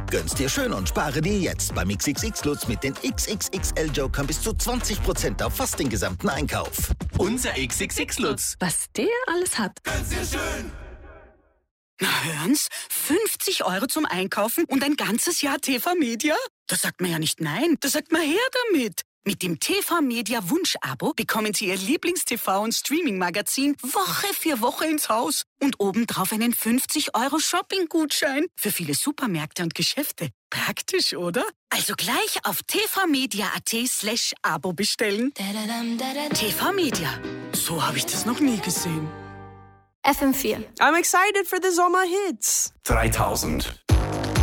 Gönn's dir schön und spare dir jetzt beim XXX-Lutz mit den XXXL-Jokern bis zu 20% auf fast den gesamten Einkauf. Unser XXX-Lutz. Was der alles hat. Gönn's dir schön. Na hören's, 50 € zum Einkaufen und ein ganzes Jahr TV-Media? Da sagt man ja nicht nein, da sagt man her damit. Mit dem TV-Media Wunsch-Abo bekommen Sie Ihr Lieblings-TV- und Streaming-Magazin Woche für Woche ins Haus und obendrauf einen 50 € Shopping-Gutschein für viele Supermärkte und Geschäfte. Praktisch, oder? Also gleich auf tvmedia.at/Abo bestellen. TV-Media. So habe ich das noch nie gesehen. FM4. I'm excited for the Sommer Hits. 3000.